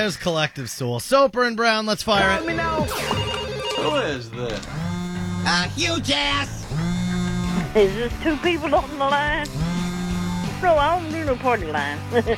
There's Collective Soul. Soper and Brown, let's fire it. Let me know. Who is this? Huge ass. Is this two people on the line? No, I don't do no party line.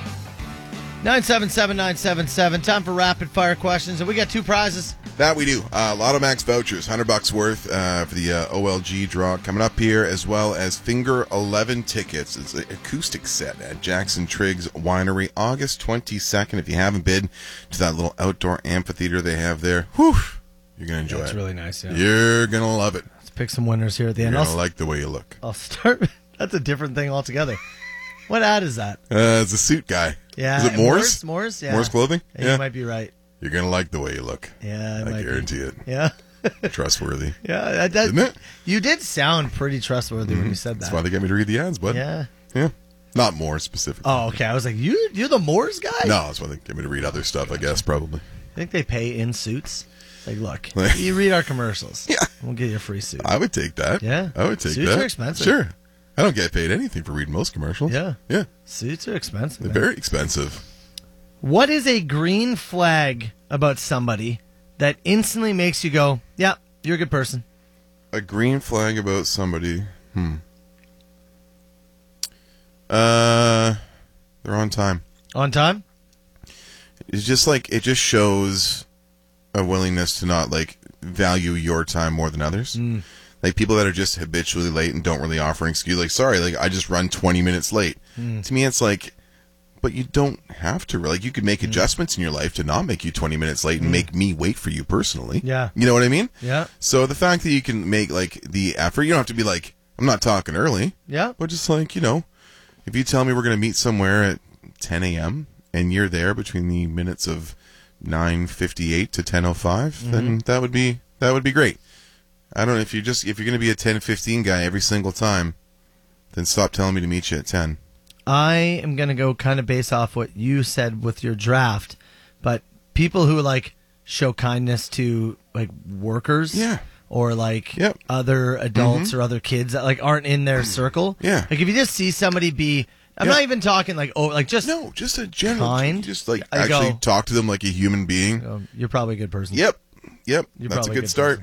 977-977. Time for rapid fire questions, and we got 2 prizes. That we do. Lotto Max vouchers, $100 worth for the OLG draw coming up here, as well as Finger 11 tickets. It's an acoustic set at Jackson Triggs Winery, August 22nd. If you haven't been to that little outdoor amphitheater they have there, whew, you're going to enjoy it. That's really nice, yeah. You're going to love it. Let's pick some winners here at the end. You're going to like the way you look. I'll start. That's a different thing altogether. What ad is that? It's a suit guy. Yeah. Is it Moore's? Moore's, yeah. Moore's Clothing? Yeah. You might be right. You're going to like the way you look. Yeah, I guarantee it. Yeah. Trustworthy. Yeah. Isn't it? You did sound pretty trustworthy when you said that. That's why they get me to read the ads, bud. Yeah. Yeah. Not Moore specifically. Oh, okay. I was like, you're the Moore's guy? No, that's why they get me to read other stuff, I guess, probably. I think they pay in suits. Like, look, you read our commercials. Yeah. We'll get you a free suit. I would take that. Yeah. I would take Suits that. are expensive. Sure. I don't get paid anything for reading most commercials. Yeah. Yeah. Suits are expensive. They're man. very expensive. What is a green flag about somebody that instantly makes you go, yeah, you're a good person? A green flag about somebody. They're on time. On time? It's just like, it just shows a willingness to not, like, value your time more than others. Like, people that are just habitually late and don't really offer an excuse. Like, sorry, like, I just run 20 minutes late. To me, it's like, but you don't have to. Like, you could make adjustments in your life to not make you 20 minutes late and make me wait for you personally. Yeah. You know what I mean? Yeah. So the fact that you can make, like, the effort, you don't have to be like, I'm not talking early. Yeah. But just like, you know, if you tell me we're going to meet somewhere at 10 a.m. and you're there between the minutes of 9:58 to 10:05, then that would be great. I don't know if you're going to be a 10:15 guy every single time, then stop telling me to meet you at 10. I am going to go kind of base off what you said with your draft, but people who like show kindness to like workers, or like other adults or other kids that like aren't in their circle, like if you just see somebody be, I'm not even talking like just a general kind, just like I actually go, talk to them like a human being. You're probably a good person. Yep, You're that's a probably good start.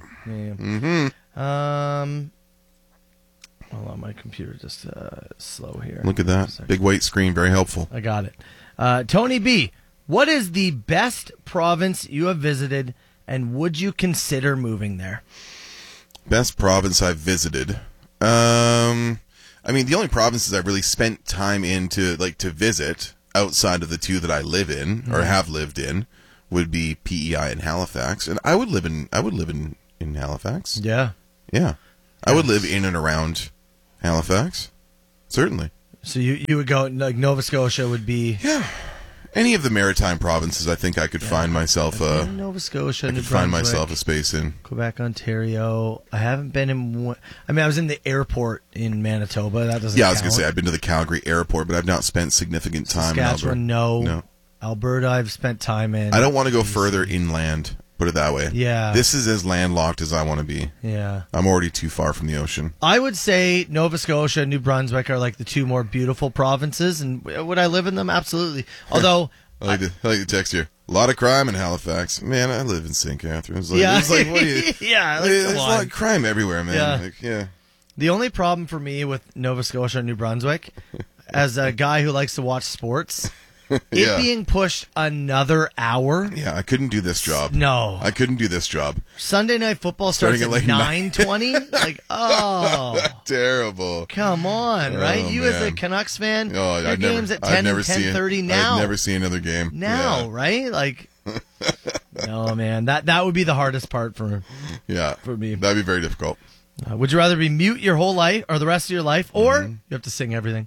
Hold on, my computer just slow here. Look at that big white screen, very helpful. I got it. Tony B, what is the best province you have visited, and would you consider moving there? Best province I've visited. I mean, the only provinces I've really spent time in to visit outside of the 2 that I live in or have lived in would be PEI and Halifax, and I would live in Halifax. Yeah. I would live in and around Halifax, certainly. So you would go, like, Nova Scotia would be... Yeah. Any of the maritime provinces, I think I could find myself Nova Scotia, I New could find Brunswick, myself a space in. Quebec, Ontario. I haven't been in... I was in the airport in Manitoba. That doesn't Yeah, I was count. going to say, I've been to the Calgary airport, but I've not spent significant time Saskatchewan, in Alberta. No. Alberta, I've spent time in. I don't want to go further inland, put it that way. Yeah. This is as landlocked as I want to be. Yeah. I'm already too far from the ocean. I would say Nova Scotia and New Brunswick are like the 2 more beautiful provinces, and would I live in them? Absolutely. Although... I like the text here. A lot of crime in Halifax. Man, I live in St. Catharines. Like, yeah. It's like, what do you... There's a lot of crime everywhere, man. Yeah. The only problem for me with Nova Scotia and New Brunswick, as a guy who likes to watch sports... It being pushed another hour. Yeah, I couldn't do this job. No. I couldn't do this job. Sunday Night Football starts at like 9:20. Like, oh. Terrible. Come on, right? You as a Canucks fan, your game's at 10 and 10:30 now. I'd never see another game. Now, right? Like, no, man. That would be the hardest part for me. That'd be very difficult. Would you rather be mute your whole life or the rest of your life, or you have to sing everything?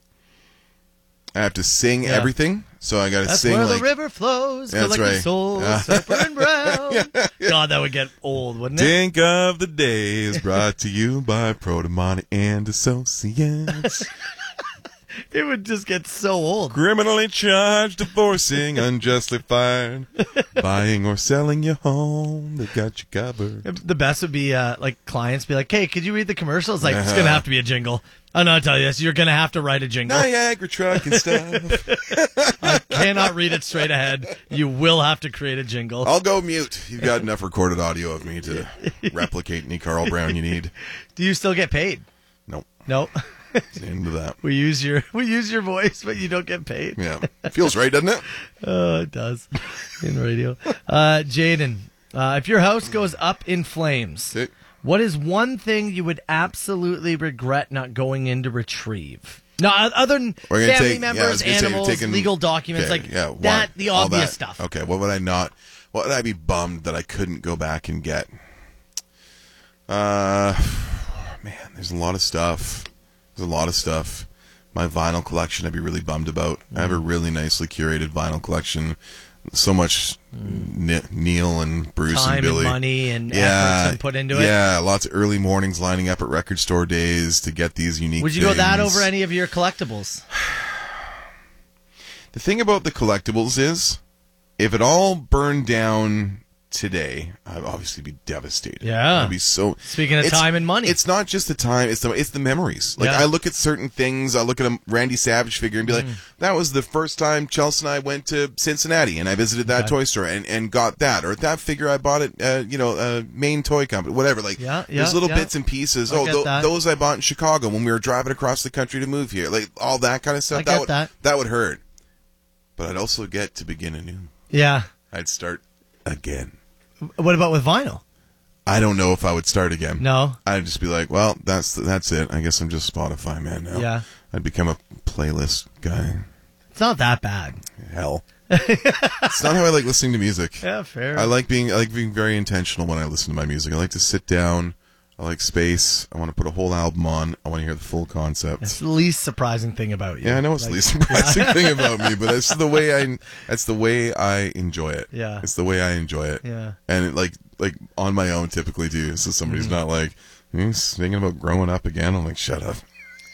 I have to sing everything, so I got to sing where like... the river flows, That's like right. the soul, Soper and Brown. God, that would get old, wouldn't it? Think of the Day is brought to you by Protamani and Associates. It would just get so old. Criminally charged, divorcing, unjustly fired, buying or selling your home. They got you covered. The best would be like clients be like, "Hey, could you read the commercials?" Like, it's gonna have to be a jingle. I'm not telling you this. You're gonna have to write a jingle. Niagara truck and stuff. I cannot read it straight ahead. You will have to create a jingle. I'll go mute. You've got enough recorded audio of me to replicate any Carl Brown you need. Do you still get paid? Nope. No. Into that. We use your voice, but you don't get paid. Yeah. Feels right, doesn't it? Oh, it does. In radio. Jaden, if your house goes up in flames, what is one thing you would absolutely regret not going in to retrieve? No, other than family members, animals, legal documents, the obvious stuff. Okay, what would I be bummed that I couldn't go back and get? Man, there's a lot of stuff. My vinyl collection I'd be really bummed about. I have a really nicely curated vinyl collection. So much Neil and Bruce time and Billy. And money and efforts put into it. Yeah, lots of early mornings lining up at record store days to get these unique Would you things. go that over any of your collectibles? The thing about the collectibles is, if it all burned down today, I'd obviously be devastated. Yeah. I'd be so... Speaking of time and money. It's not just the time, it's the memories. Like, I look at certain things, I look at a Randy Savage figure and be like, that was the first time Chelsea and I went to Cincinnati and I visited that toy store and got that. Or that figure I bought at, Maine Toy Company, whatever. Like, there's little bits and pieces. Those I bought in Chicago when we were driving across the country to move here. Like, all that kind of stuff. That would hurt. But I'd also get to begin anew. Yeah. I'd start again. What about with vinyl? I don't know if I would start again. No? I'd just be like, well, that's it. I guess I'm just Spotify man now. Yeah. I'd become a playlist guy. It's not that bad. Hell. It's not how I like listening to music. Yeah, fair. I like being very intentional when I listen to my music. I like to sit down. I like space. I want to put a whole album on. I want to hear the full concept. That's the least surprising thing about you. Yeah, I know it's the least surprising thing about me, but that's the way I enjoy it. Yeah. It's the way I enjoy it. Yeah. And it, like on my own typically too. So somebody's not like, thinking about growing up again. I'm like, shut up.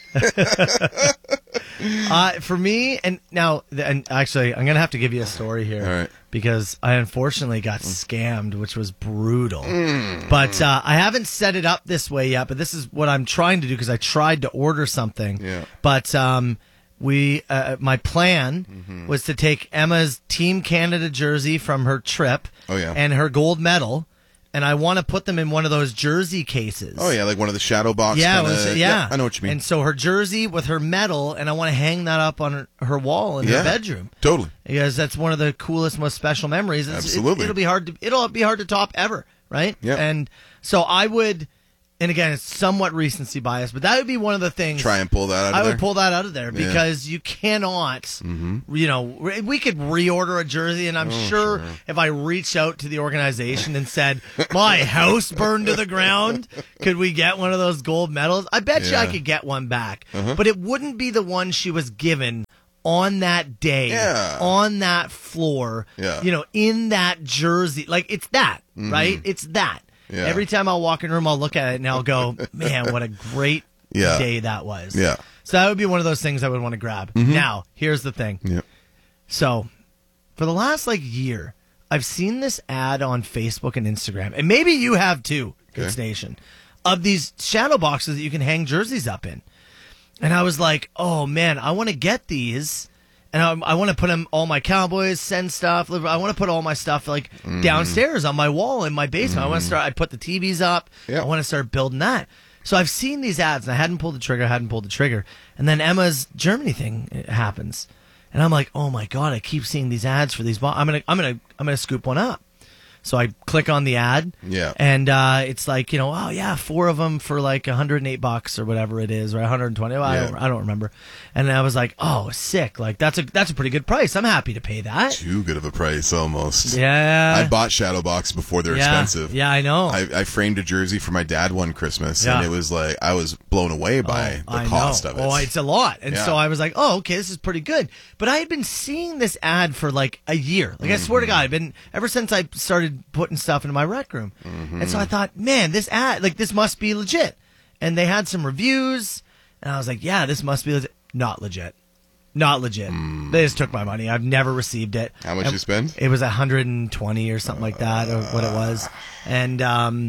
For me, and actually, I'm gonna have to give you a story here, all right, because I unfortunately got scammed, which was brutal. But I haven't set it up this way yet. But this is what I'm trying to do, because I tried to order something. Yeah. But my plan was to take Emma's Team Canada jersey from her trip, and her gold medal. And I want to put them in one of those jersey cases. Oh, yeah, like one of the shadow box. Yeah, yeah, I know what you mean. And so her jersey with her medal, and I want to hang that up on her wall in her bedroom. Totally. Because that's one of the coolest, most special memories. Absolutely. It'll be hard to top ever, right? Yeah. And so I would... And again, it's somewhat recency bias, but that would be one of the things. Try and pull that out of there. I would pull that out of there, because you cannot, we could reorder a jersey, and I'm sure if I reached out to the organization and said, my house burned to the ground, could we get one of those gold medals? I bet you I could get one back. But it wouldn't be the one she was given on that day, on that floor, in that jersey. Like, it's that, right? It's that. Yeah. Every time I'll walk in a room, I'll look at it and I'll go, man, what a great day that was. Yeah. So that would be one of those things I would want to grab. Now, here's the thing. Yeah. So, for the last year, I've seen this ad on Facebook and Instagram, and maybe you have too, Good Station, of these shadow boxes that you can hang jerseys up in. And I was like, oh man, I want to get these. And I want to put them, all my Cowboys, Send stuff. I want to put all my stuff downstairs on my wall in my basement. I put the TVs up. I want to start building that. So I've seen these ads, and I hadn't pulled the trigger. And then Emma's Germany thing happens. And I'm like, oh my God, I keep seeing these ads for these. I'm gonna scoop one up. So I click on the ad, and it's like, 4 of them for $108 or whatever it is, or 120. I don't remember. And I was like, oh, sick! Like that's a pretty good price. I'm happy to pay that. Too good of a price, almost. Yeah. I bought shadow box before they're expensive. Yeah, I know. I framed a jersey for my dad one Christmas, and it was like I was blown away by the cost of it. Oh, it's a lot, and so I was like, oh, okay, this is pretty good. But I had been seeing this ad for a year. I swear to God, I've been ever since I started putting stuff into my rec room. And so I thought, man, this ad, this must be legit. And they had some reviews, and I was like, yeah, this must be legit. Not legit. Not legit. They just took my money. I've never received it. How much you spend? It was 120 or something like that, or what it was. And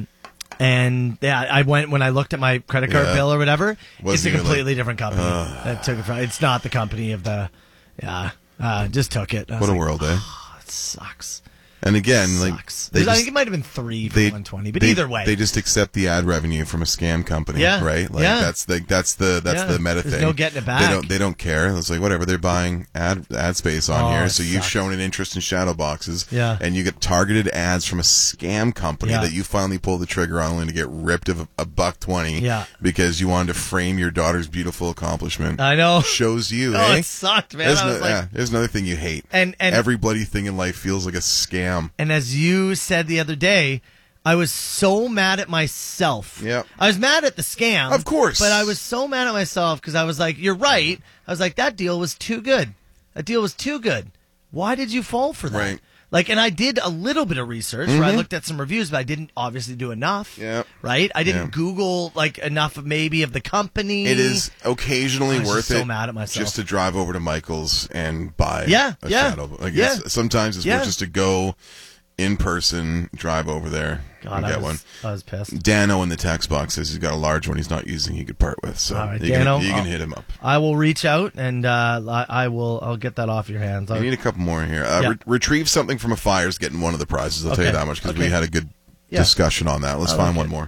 yeah, I went when I looked at my credit card bill or whatever. It's a completely different company that took it from. It's not the company of the. Yeah, just took it. What a world, eh? It sucks. And again, like I think it might have been 3 for 120, but either way, they just accept the ad revenue from a scam company, right? Like that's the meta thing. There's no getting it back. They don't care. It's like whatever, they're buying ad space on here, so you've shown an interest in shadow boxes, and you get targeted ads from a scam company that you finally pull the trigger on, only to get ripped of $1.20 because you wanted to frame your daughter's beautiful accomplishment. I know. Shows you, it sucked, man. There's another thing you hate, and every bloody thing in life feels like a scam. And as you said the other day, I was so mad at myself. Yeah. I was mad at the scam. Of course. But I was so mad at myself because I was like, you're right. I was like, that deal was too good. That deal was too good. Why did you fall for that? Right. Like, and I did a little bit of research where I looked at some reviews, but I didn't obviously do enough. Yeah. Right? I didn't Google, like, enough of maybe of the company. It is occasionally worth it. So mad at myself. Just to drive over to Michael's and buy a shadow. Like sometimes it's worth just to go in person, drive over there, and get one. I was pissed. Dano in the text box says he's got a large one he's not using he could part with. So right, you can hit him up. I will reach out and I'll get that off your hands. I need a couple more here. Retrieve something from a fire is getting one of the prizes. I'll tell you that much because we had a good discussion on that. Let's find one more.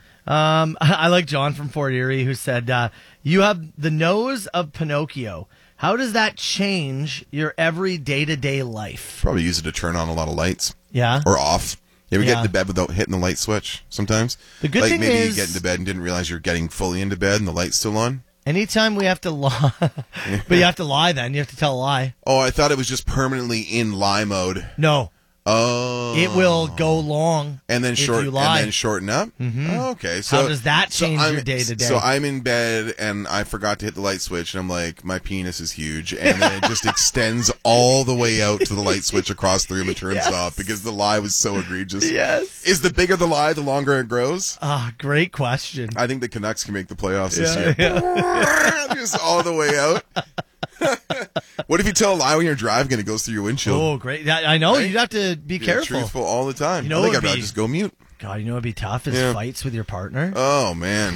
I like John from Fort Erie who said, you have the nose of Pinocchio. How does that change your every day-to-day life? Probably use it to turn on a lot of lights. Yeah. Or off. You ever get into bed without hitting the light switch sometimes? The good thing maybe is, you get into bed and didn't realize you're getting fully into bed and the light's still on? Anytime we have to lie. But you have to lie then. You have to tell a lie. Oh, I thought it was just permanently in lie mode. No. Oh. It will go long and then if you and lie. then shorten up? Mm-hmm. Oh, okay. So how does that change your day to day? So I'm in bed and I forgot to hit the light switch and I'm like, my penis is huge, and then it just extends all the way out to the light switch across the room and turns off because the lie was so egregious. Yes. Is the bigger the lie, the longer it grows? Great question. I think the Canucks can make the playoffs this year. Yeah. Just all the way out. What if you tell a lie when you're driving and it goes through your windshield? Oh, great. I know. Right? You'd have to be careful. Truthful all the time. You know, I think I'd rather just go mute. God, you know what would be tough is fights with your partner. Oh, man.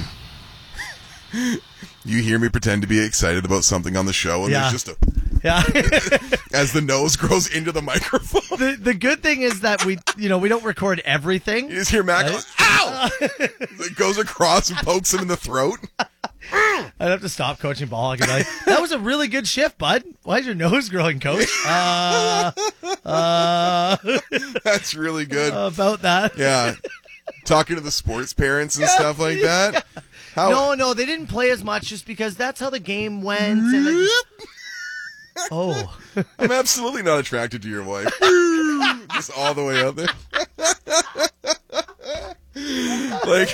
You hear me pretend to be excited about something on the show and there's just a... Yeah. As the nose grows into the microphone. The good thing is that we don't record everything. You just hear Mac go, ow! It goes across and pokes him in the throat. I'd have to stop coaching ball. I'd be like, that was a really good shift, bud. Why is your nose growing, coach? That's really good. About that. Yeah. Talking to the sports parents and stuff like that. No, they didn't play as much just because that's how the game went. And I'm absolutely not attracted to your wife. Just all the way out there. Like,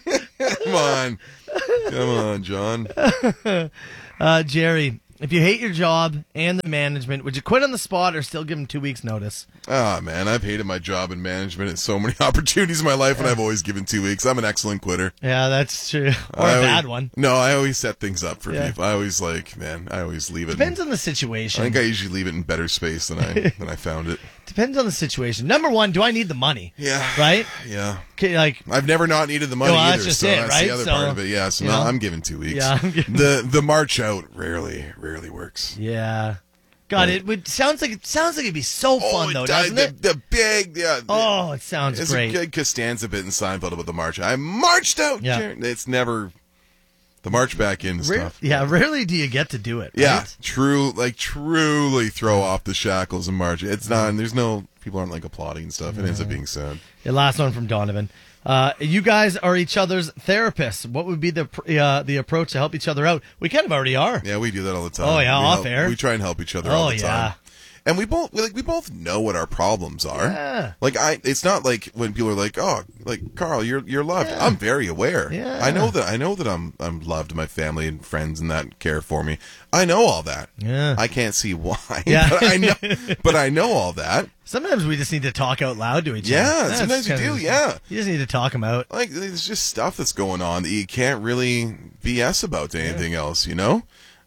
come on, John. Jerry, if you hate your job and the management, would you quit on the spot or still give them 2 weeks notice? Ah, man, I've hated my job and management at so many opportunities in my life, and I've always given 2 weeks. I'm an excellent quitter. Yeah, that's true. Or a bad one. No, I always set things up for people. I always I always leave it. Depends on the situation. I think I usually leave it in better space than I found it. Depends on the situation. Number one, do I need the money? Yeah. Right? Yeah. Okay, like I've never not needed the money either. That's just so it, that's right? the other part of it. Yeah. So no, I'm giving 2 weeks. Yeah. The march out rarely works. Yeah. God, it sounds like it'd be so fun though, doesn't it? The big, Oh, it sounds great. It's a good Costanza bit in Seinfeld about the march. I marched out. Yeah. It's never the march back in stuff. Yeah, rarely do you get to do it. Right? Yeah, truly throw off the shackles and march. It's not. And there's no people aren't like applauding and stuff. It ends up being sad. The last one from Donovan. You guys are each other's therapists. What would be the approach to help each other out? We kind of already are. Yeah, we do that all the time. Oh yeah, off air. We try and help each other all the time. And we both know what our problems are. Yeah. Like it's not like when people are like, "Oh, like Carl, you're loved." Yeah. I'm very aware. Yeah. I know that I'm loved. My family and friends and that care for me. I know all that. Yeah. I can't see why. Yeah. But I know all that. Sometimes we just need to talk out loud to each other. Yeah, sometimes you do. Yeah. You just need to talk them out. Like there's just stuff that's going on that you can't really BS about to anything else. You know.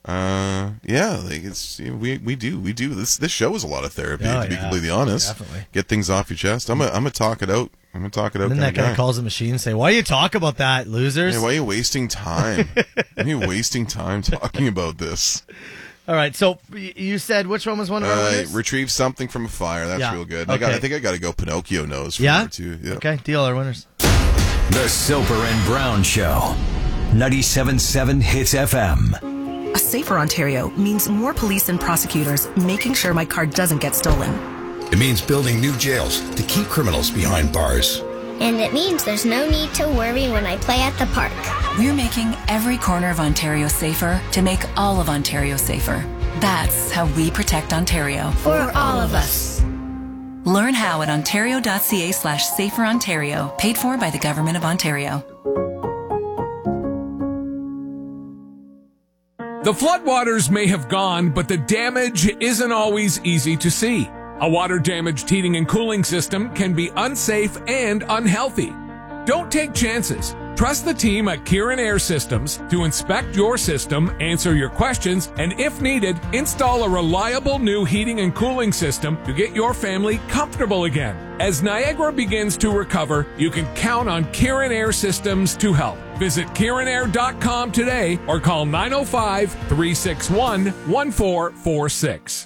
Yeah, like it's we do this show is a lot of therapy, to be completely honest. Definitely. Get things off your chest. I'm gonna talk it out. I'm gonna talk it out. And then that guy calls the machine and say, "Why you talk about that, losers? Hey, why are you wasting time? Why are you wasting time talking about this?" All right, so you said which one was one of our winners? Retrieve something from a fire. That's real good. Okay. I think I got to go Pinocchio nose for number 2. Yeah. Okay, deal, our winners. The Soper and Brown Show. 97.7 Hits FM. A safer Ontario means more police and prosecutors making sure my car doesn't get stolen. It means building new jails to keep criminals behind bars. And it means there's no need to worry when I play at the park. We're making every corner of Ontario safer to make all of Ontario safer. That's how we protect Ontario. For all of us. Learn how at ontario.ca/saferontario, paid for by the Government of Ontario. The floodwaters may have gone, but the damage isn't always easy to see. A water-damaged heating and cooling system can be unsafe and unhealthy. Don't take chances. Trust the team at Kieran Air Systems to inspect your system, answer your questions, and if needed, install a reliable new heating and cooling system to get your family comfortable again. As Niagara begins to recover, you can count on Kieran Air Systems to help. Visit KieranAir.com today or call 905-361-1446.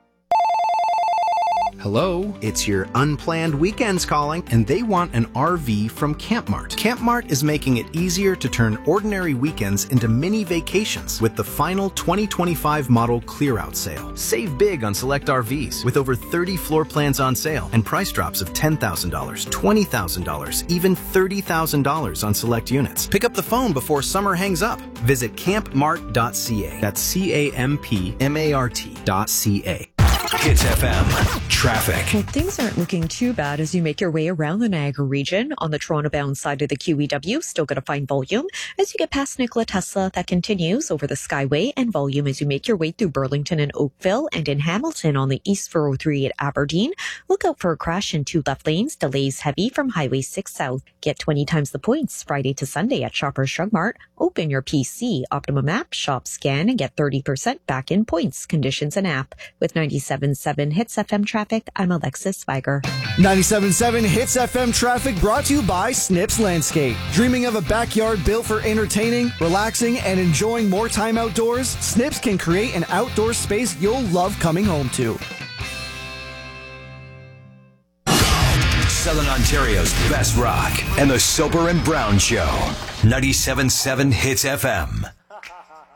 Hello, it's your unplanned weekends calling, and they want an RV from Campmart. Campmart is making it easier to turn ordinary weekends into mini vacations with the final 2025 model clear-out sale. Save big on select RVs with over 30 floor plans on sale and price drops of $10,000, $20,000, even $30,000 on select units. Pick up the phone before summer hangs up. Visit campmart.ca. That's CAMPMART.ca. Hits FM. Traffic. Well, things aren't looking too bad as you make your way around the Niagara region. On the Toronto-bound side of the QEW, still going to find volume. As you get past Nikola Tesla, that continues over the Skyway, and volume as you make your way through Burlington and Oakville, and in Hamilton on the East 403 at Aberdeen. Look out for a crash in 2 left lanes. Delays heavy from Highway 6 South. Get 20 times the points Friday to Sunday at Shoppers Drug Mart. Open your PC, Optimum app, shop, scan, and get 30% back in points, conditions, and app. With 97.7 Hits FM traffic, I'm Alexis Weiger. 97.7 Hits FM traffic brought to you by Snips Landscape. Dreaming of a backyard built for entertaining, relaxing, and enjoying more time outdoors? Snips can create an outdoor space you'll love coming home to. Southern Ontario's best rock and the Soper and Brown Show. 97.7 Hits FM.